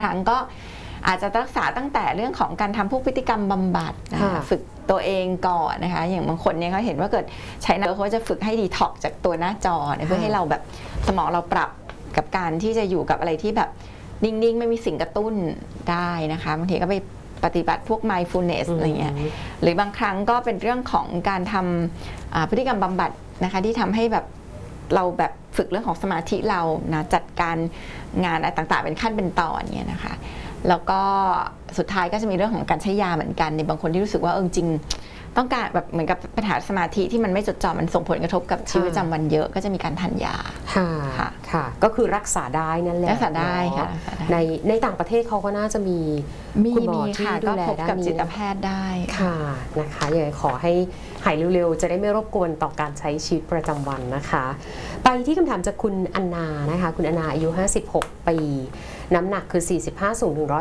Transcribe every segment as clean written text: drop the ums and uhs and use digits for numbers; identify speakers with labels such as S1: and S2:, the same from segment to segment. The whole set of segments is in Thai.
S1: ครั้งก็อาจจะรักษาตั้งแต่เรื่องของการทำพวกพฤติกรรมบำบัดฝึกตัวเองก่อนนะคะอย่างบางคนเนี่ยเขาเห็นว่าเกิดใช้เขาจะฝึกให้ดีท็อกจากตัวหน้าจอเพื่อให้เราแบบสมองเราปรับกับการที่จะอยู่กับอะไรที่แบบนิ่งๆไม่มีสิ่งกระตุ้นได้นะคะบางทีก็ไปปฏิบัติพวก mindfulness อะไรเงี้ยหรือบางครั้งก็เป็นเรื่องของการทำพฤติกรรมบำบัดนะคะที่ทำให้แบบเราแบบฝึกเรื่องของสมาธิเรานะจัดการงานอะไรต่างๆเป็นขั้นเป็นตอนเนี่ยนะคะแล้วก็สุดท้ายก็จะมีเรื่องของการใช้ยาเหมือนกันในบางคนที่รู้สึกว่าจริงต้องการแบบเหมือนกับปัญหาสมาธิที่มันไม่จดจ่อมันส่งผลกระทบกับชีวิตประจำวันเยอะก็จะมีการทานยา
S2: ค่ะก็คือรักษาได้นั่นแหละ
S1: รักษาได้ค่ะ
S2: ในต่างประเทศเขาก็น่าจะมีคุณหมอที่ดูแลด้านนี้
S1: จิตแพทย์ได้
S2: ค่ะนะคะยังไงขอให้หายเร็วๆจะได้ไม่รบกวนต่อการใช้ชีวิตประจำวันนะคะไปที่คำถามจากคุณอันนานะคะคุณอันนาอายุ56ปีน้ำหนักคือ45สูงถึง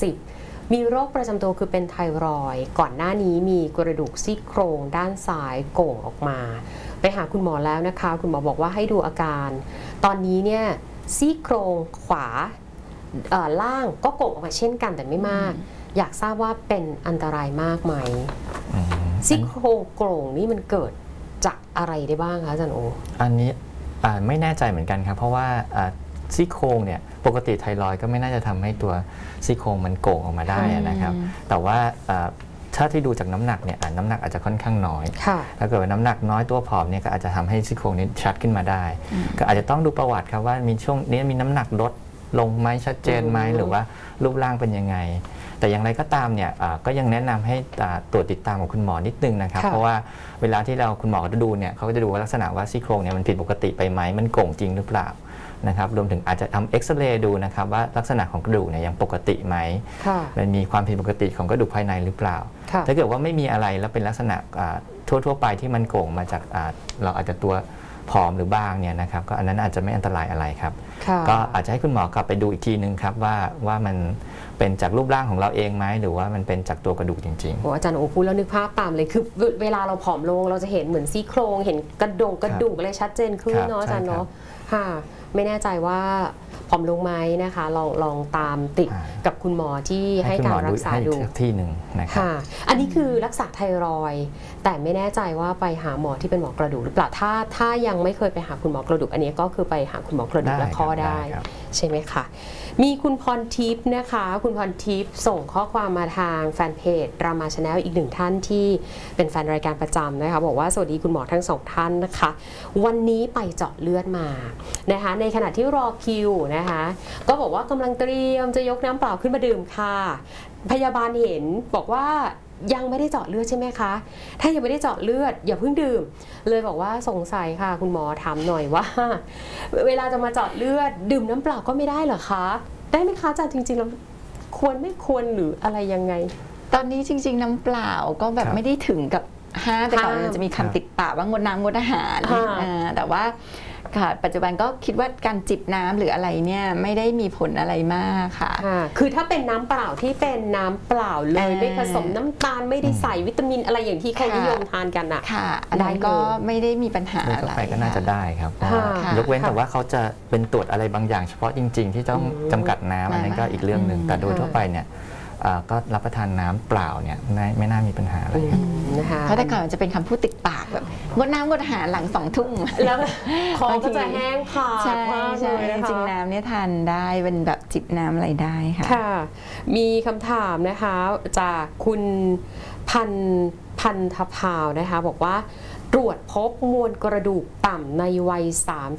S2: 160มีโรคประจำตัวคือเป็นไทรอยด์ก่อนหน้านี้มีกระดูกซี่โครงด้านซ้ายโก่งออกมาไปหาคุณหมอแล้วนะคะคุณหมอบอกว่าให้ดูอาการตอนนี้เนี่ยซี่โครงขวาล่างก็โก่งออกมาเช่นกันแต่ไม่มากอยากทราบว่าเป็นอันตรายมากไหมซี่โครงโก่งนี่มันเกิดจากอะไรได้บ้างคะอาจารย์โอ
S3: อันนี้ไม่แน่ใจเหมือนกันครับเพราะว่าซี่โครงเนี่ยปกติไทรอยด์ก็ไม่น่าจะทำให้ตัวซี่โครงมันโก่งออกมาได้นะครับแต่ว่าถ้าที่ดูจากน้ำหนักเนี่ยน้ำหนักอาจจะค่อนข้างน้อยถ้าเกิดว่าน้ำหนักน้อยตัวผอมเนี่ยก็อาจจะทำให้ซี่โครงนี้ชัดขึ้นมาได้ก็อาจจะต้องดูประวัติครับว่ามีช่วงนี้มีน้ำหนักลดลงไหมชัดเจนไหมหรือว่ารูปร่างเป็นยังไงแต่อย่างไรก็ตามเนี่ยก็ยังแนะนำให้ตรวจติดตามของคุณหมอนิดนึงนะครับเพราะว่าเวลาที่คุณหมอจะดูเนี่ยเขาก็จะดูว่าลักษณะว่าซี่โครงเนี่ยมันผิดปกติไปไหมมันโก่งจริงหรือเปล่านะครับรวมถึงอาจจะทำเอ็กซเรย์ดูนะครับว่าลักษณะของกระดูกเนี่ยยังปกติไหมมันมีความผิดปกติของกระดูกภายในหรือเปล่าถ้าเกิดว่าไม่มีอะไรแล้วเป็นลักษณะทั่วไปที่มันโก่งมาจากเราอาจจะตัวผอมหรือบางเนี่ยนะครับก็อันนั้นอาจจะไม่อันตรายอะไรครับก็อาจจะให้คุณหมอกลับไปดูอีกทีนึงครับว่ามันเป็นจากรูปร่างของเราเองไหมหรือว่ามันเป็นจากตัวกระดูกจริงๆ
S2: อาจารย์โอพูดแล้วนึกภาพตามเลยคือเวลาเราผอมลงเราจะเห็นเหมือนซี่โครงเห็นกระดูกอะไรชัดเจนขึ้นเนาะอาจารย์เนาะค่ะไม่แน่ใจว่าผอมลงไหมนะคะลองตามติดกับคุณหมอที่ให้การรักษาดู
S3: ที่หนึ่งนะครับ
S2: อันนี้คือรักษาไทรอยด์แต่ไม่แน่ใจว่าไปหาหมอที่เป็นหมอกระดูกหรือเปล่าถ้ายังไม่เคยไปหาคุณหมอกระดูกอันนี้ก็คือไปหาคุณหมอกระดูกและข้อได้ใช่ไหมคะมีคุณพรทิพย์นะคะคุณพรทิพย์ส่งข้อความมาทางแฟนเพจรามาชาแนลอีกหนึ่งท่านที่เป็นแฟนรายการประจำนะคะบอกว่าสวัสดีคุณหมอทั้งสองท่านนะคะวันนี้ไปเจาะเลือดมานะคะในขณะที่รอคิวนะคะก็บอกว่ากำลังเตรียมจะยกน้ำเปล่าขึ้นมาดื่มค่ะพยาบาลเห็นบอกว่ายังไม่ได้เจาะเลือดใช่ไหมคะถ้ายังไม่ได้เจาะเลือดอย่าเพิ่งดื่มเลยบอกว่าสงสัยค่ะคุณหมอถามหน่อยว่าเวลาจะมาเจาะเลือดดื่มน้ำเปล่าก็ไม่ได้เหรอคะได้ไหมคะอาจารย์จริงๆแล้วควรไม่ควรหรืออะไรยังไง
S1: ตอนนี้จริงๆน้ำเปล่าก็แบบไม่ได้ถึงกับแต่ก่อนมันจะมีคำติดปากว่างดน้ำงดอาหารแต่ว่าปัจจุบันก็คิดว่าการจิบน้ำหรืออะไรเนี่ยไม่ได้มีผลอะไรมากค่ะ
S2: คือถ้าเป็นน้ำเปล่าที่เป็นน้ำเปล่าเลยไม่ผสมน้ำตาลไม่ได้ใส่วิตามินอะไรอย่างที่เขานิยมทานกันอ่ะ
S1: อันนั้นก็ไม่ได้มีปัญหาอะไร
S3: ก็น่าจะได้ครับยกเว้นแต่ว่าเขาจะเป็นตรวจอะไรบางอย่างเฉพาะจริงๆที่ต้องจำกัดน้ำอันนั้นก็อีกเรื่องหนึ่งแต่โดยทั่วไปเนี่ยก็รับประทานน้ำเปล่าเนี่ยไม่น่ามีปัญหาอะไร
S1: นะคะเพราะแต่ก่อนมันจะเป็นคำพูดติดปากแบบงดน้ำงดอาหารหลัง2 ทุ่ม
S2: แล้วคอก็จะแห้งขาดมากเลย
S1: จริงน้ำเนี่ยทานได้เป็นแบบจิบน้ำอะไรได้ค่ะ
S2: มีคำถามนะคะจากคุณพันธภาวนะคะบอกว่าตรวจพบมวลกระดูกต่ำในวัย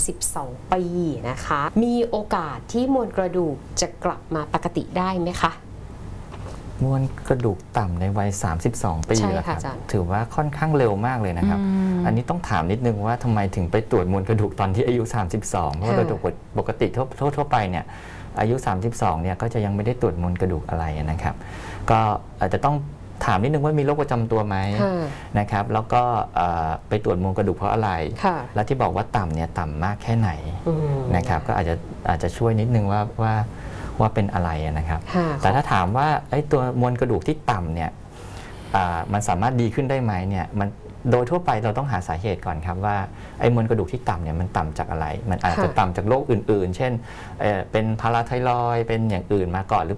S2: 32 ปีนะคะมีโอกาสที่มวลกระดูกจะกลับมาปกติได้ไหมคะ
S3: มวลกระดูกต่ำในวัย32 ปีแล้วครับถือว่าค่อนข้างเร็วมากเลยนะครับอันนี้ต้องถามนิดนึงว่าทำไมถึงไปตรวจมวลกระดูกตอนที่อายุ32เพราะโดยปกติทั่วไปเนี่ยอายุ32เนี่ยก็จะยังไม่ได้ตรวจมวลกระดูกอะไรนะครับก็อาจจะต้องถามนิดนึงว่ามีโรคประจำตัวไหมนะครับแล้วก็ไปตรวจมวลกระดูกเพราะอะไรแล้วที่บอกว่าต่ำเนี่ยต่ำมากแค่ไหนนะครับก็อาจจะช่วยนิดนึงว่าเป็นอะไรนะครับแต่ถ้าถามว่าตัวมวลกระดูกที่ต่ำเนี่ยมันสามารถดีขึ้นได้ไหมเนี่ยมันโดยทั่วไปเราต้องหาสาเหตุก่อนครับว่าไอ้มวลกระดูกที่ต่ำเนี่ยมันต่ำจากอะไรมันอาจจะต่ำจากโรคอื่นๆเช่นเป็นพาราไทรอยด์เป็นอย่างอื่นมาก่อนหรือ